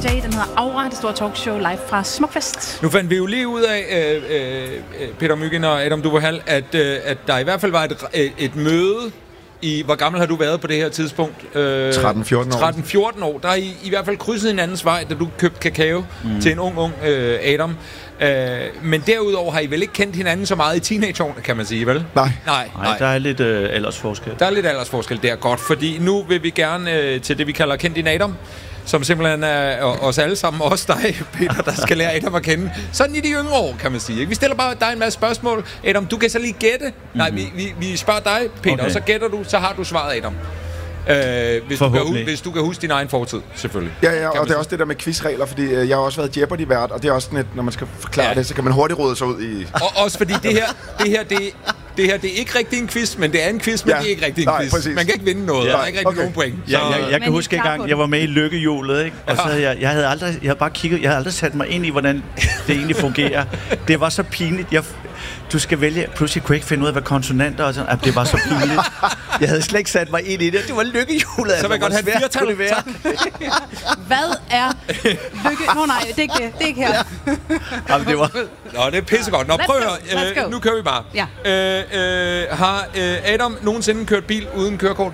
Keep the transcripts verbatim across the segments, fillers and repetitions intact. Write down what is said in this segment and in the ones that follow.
J. Den hedder Aura, det store talkshow live fra Smukfest. Nu fandt vi jo lige ud af, øh, øh, Peter Mygind og Adam Duvahall, at, øh, at der i hvert fald var et, et, et møde i... Hvor gammel har du været på det her tidspunkt? Øh, tretten fjorten år. tretten fjorten år. Der er I, i hvert fald krydset hinandens vej, da du købte kakao mm. til en ung, ung øh, Adam. Øh, men derudover har I vel ikke kendt hinanden så meget i teenageårene, kan man sige, vel? Nej. Nej, nej. Nej, der er lidt øh, aldersforskel. Der er lidt aldersforskel, det er godt, fordi nu vil vi gerne øh, til det, vi kalder Kend din Adam, som simpelthen er os alle sammen, også dig, Peter, der skal lære Adam at kende. Sådan i de yngre år, kan man sige. Vi stiller bare dig en masse spørgsmål. Adam, du kan så lige gætte. Mm-hmm. Nej, vi, vi, vi spørger dig, Peter, okay. Og så gætter du, så har du svaret, Adam. Øh, hvis, du kan, hvis du kan huske din egen fortid, selvfølgelig. Ja, ja, og det er også det der med quizregler, fordi øh, jeg har også været Jeopardy-vært, og det er også sådan et, når man skal forklare ja. det, så kan man hurtigt rode sig ud i... Og også fordi det her, det her, det, det her, det er ikke rigtig en quiz, men det er en quiz, men ja. det er ikke rigtig en Nej, quiz. præcis. Man kan ikke vinde noget, ja. der er ikke rigtig okay. nogen point. Ja, jeg, jeg, jeg kan huske en gang, jeg var med i Lykkehjulet, ikke? Og så havde jeg, jeg havde aldrig, jeg havde bare kigget, jeg havde aldrig sat mig ind i, hvordan det egentlig fungerer. Det var så pinligt. Jeg, du skal vælge, pludselig kunne jeg ikke finde ud af, hvad konsonanter og sådan, at det var så pinligt. Jeg havde slet ikke sat mig ind i det. Det var Lykkehjulet. Så vil jeg godt have et firtal. Tak. Hvad er lykke? Nå nej, det er ikke det. Det er ikke her. Jamen, det var... Nå, det er pissegodt. Nå, prøv at høre. Øh, nu kører vi bare. Ja. Øh, øh, har øh, Adam nogensinde kørt bil uden kørekort?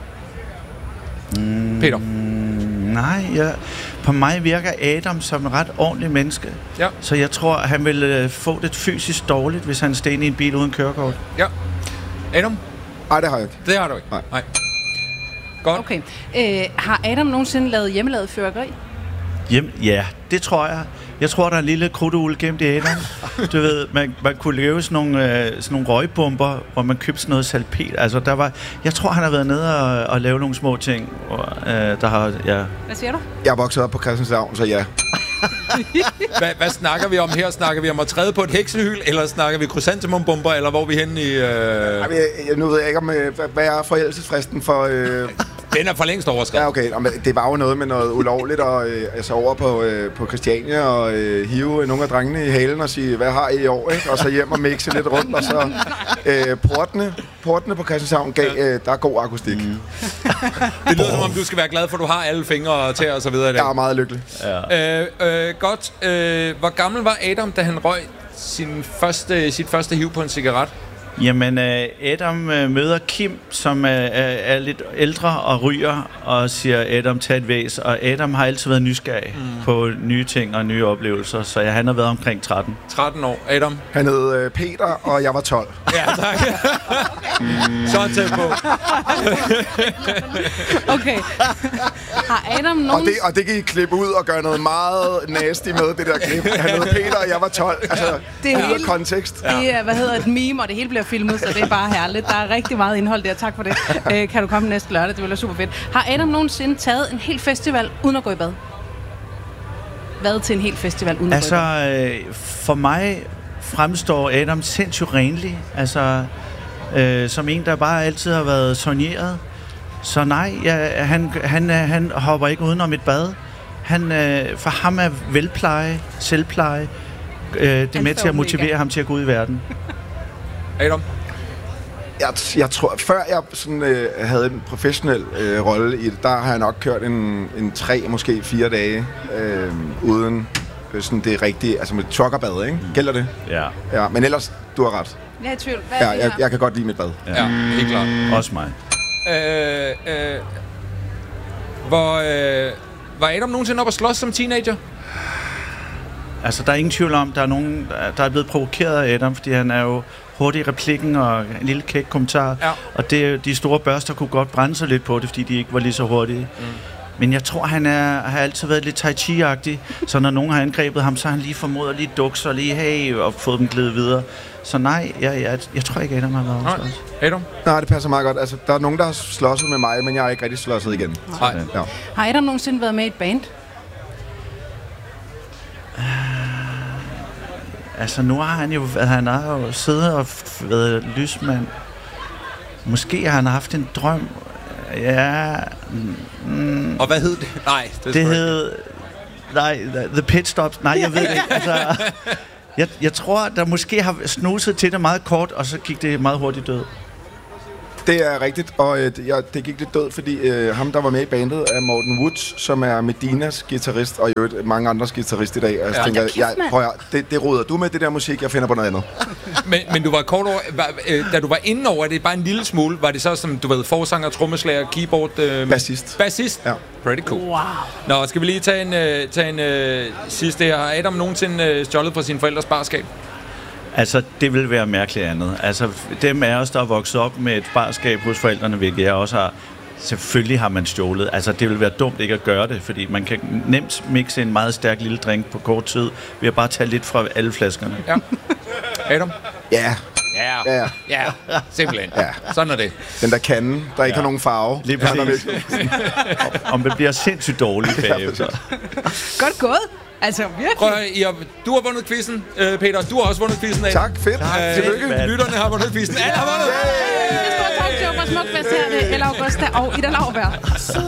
Mm, Peter? Nej, jeg, på mig virker Adam som en ret ordentlig menneske. Ja. Så jeg tror, han vil øh, få det fysisk dårligt, hvis han steg i en bil uden kørekort. Ja. Adam? Nej, det har jeg ikke. Det har du ikke? Nej. Nej. Godt. Okay. Øh, har Adam nogensinde lavet hjemmelavet fyrværkeri? Hjem, ja, det tror jeg. Jeg tror, der er en lille krudtugle gemt i Adam. Du ved, man, man kunne lave sådan nogle, øh, sådan nogle røgbomber, hvor man købte sådan noget salpet. Altså, der var, jeg tror, han har været nede og, og lave nogle små ting. Og, øh, der har, ja. Hvad siger du? Jeg er vokset op på Christianshavn, så ja. hvad, hvad snakker vi om her? Snakker vi om at træde på et heksehyl, eller snakker vi krysantemumbomber, eller hvor er vi henne i... Øh... Ej, jeg, jeg, nu ved jeg ikke, om, hvad, hvad er forældelsesfristen for... Øh... Den er for længst overskrevet. Ja, okay. Det var jo noget med noget ulovligt, og øh, altså over på, øh, på Christiania og øh, hive nogle af drengene i halen og sige, hvad har I i år, ikke? Og så hjem og mixe lidt rundt, og så øh, portene, portene på Christianshavn gav, øh, der er god akustik. Mm. Det lyder som om, du skal være glad for, at du har alle fingre og tæer og så videre. Jeg er meget lykkelig. Ja. Øh, øh, godt. Øh, hvor gammel var Adam, da han røg sin første, sit første hiv på en cigaret? Jamen, Adam møder Kim, som er, er lidt ældre og ryger, og siger, Adam, tag et væs. Og Adam har altid været nysgerrig mm. på nye ting og nye oplevelser, så ja, han har været omkring tretten. tretten år. Adam? Han hed Peter, og jeg var tolv. Ja, tak. mm. Så tæt på. Okay. Har Adam nogen... Og det, og det kan I klippe ud og gøre noget meget nasty med, det der klip. Han hed Peter, og jeg var tolv. Altså, det er hele kontekst. Det er, hvad hedder et meme, og det hele bliver filmet, så det er bare herligt. Der er rigtig meget indhold der. Tak for det. Øh, kan du komme næste lørdag? Det vil være super fedt. Har Adam nogensinde taget en hel festival uden at gå i bad? Hvad til en hel festival uden altså, at gå i bad? Øh, for mig fremstår Adam sindssygt renlig. Altså, øh, som en, der bare altid har været soigneret. Så nej, ja, han, han, han hopper ikke udenom et bad. Han, øh, for ham er velpleje, selvpleje. Øh, det er med til at motivere mega. ham til at gå ud i verden. Adam? Jeg, jeg tror, før jeg sådan, øh, havde en professionel øh, rolle i det, der har jeg nok kørt en, en tre, måske fire dage, øh, uden øh, sådan det rigtige, altså med truckerbad, ikke? Gælder det? Ja. Ja, men ellers, du har ret. Jeg er i tvivl. Hvad ja, jeg, jeg kan godt lide mit bad. Ja, ja helt klart. Også mig. Øh, øh, hvor, øh, var Adam nogensinde op at slås som teenager? Altså, der er ingen tvivl om, der er nogen, der er blevet provokeret af Adam, fordi han er jo hurtig i replikken og en lille kæk kommentar. Ja. Og det, de store børster kunne godt brænde sig lidt på det, fordi de ikke var lige så hurtige. Mm. Men jeg tror, han er, har altid været lidt tai chi-agtig, så når nogen har angrebet ham, så har han lige formået at lige dukke sig lige hey, og fået dem glæde videre. Så nej, jeg, jeg, jeg tror ikke, Adam har været nej. slås. Adam? Nej, det passer meget godt. Altså, der er nogen, der har slåsset med mig, men jeg har ikke rigtig slåsset igen. Nej. Ja. Har Adam nogensinde været med i et band? Altså, nu har han jo, han har jo siddet og været lysmand. Måske har han haft en drøm. Ja. Mm, og hvad hed det? Nej, det, det hed... Nej, The Pit Stops. Nej, jeg ved det ikke. Altså, jeg, jeg tror, der måske har snuset til det meget kort, og så gik det meget hurtigt død. Det er rigtigt, og øh, det, jeg, det gik lidt død, fordi øh, ham, der var med i bandet, er Morten Woods, som er Medinas guitarist, og jo mange andres guitarist i dag. Og jeg Ja. tænker, Kæft, jeg, mand. prøv at, høre, det, det råder du med, det der musik, jeg finder på noget andet. Men, men du var kort over, var, øh, da du var inde over det, bare en lille smule, var det så som, du ved, forsanger, trommeslager, keyboard... Øh, Bassist. Bassist? Ja. Pretty cool. Wow. Nå, skal vi lige tage en, øh, tage en øh, sidste her. Har Adam nogensinde øh, stjålet fra sine forældres barskab? Altså, det vil være mærkeligt andet. Altså, dem af os, der er vokset op med et barskab hos forældrene, hvilket jeg også har, selvfølgelig har man stjålet. Altså, det vil være dumt ikke at gøre det, fordi man kan nemt mixe en meget stærk lille drink på kort tid, ved at bare tage lidt fra alle flaskerne. Ja. Adam? Ja, Ja. ja, Ja, simpelthen. Ja. Sådan er det. den der kande, der ikke Ja. har nogen farve. Lige Han er præcis. virkelig- Om det bliver sindssygt dårligt bagefter. Godt gået. Altså, virkelig. Prøv at, høre, I har, du har vundet quizzen, øh, Peter. Du har også vundet quizzen. Adam. Tak, fedt. Øh, Tillykke. Lytterne har vundet quizzen. Alle har vundet. Det store talkshow fra Smukfest her, det er Ella Augusta og Ida Lauberg.